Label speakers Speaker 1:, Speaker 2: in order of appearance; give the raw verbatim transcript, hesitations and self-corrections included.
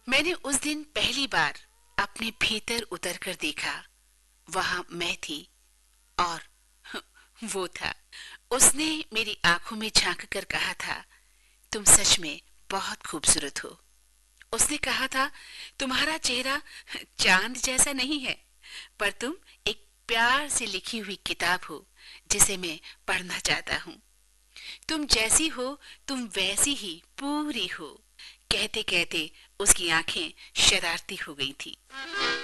Speaker 1: मैंने उस दिन पहली बार अपने भीतर उतर कर देखा। वहां मैं थी और वो था। उसने मेरी आंखों में झांक कर कहा था, तुम सच में बहुत खूबसूरत हो। उसने कहा था, तुम्हारा चेहरा चांद जैसा नहीं है, पर तुम एक प्यार से लिखी हुई किताब हो जिसे मैं पढ़ना चाहता हूँ। तुम जैसी हो तुम वैसी ही पूरी हो। कहते कहते उसकी आंखें शरारती हो गई थी।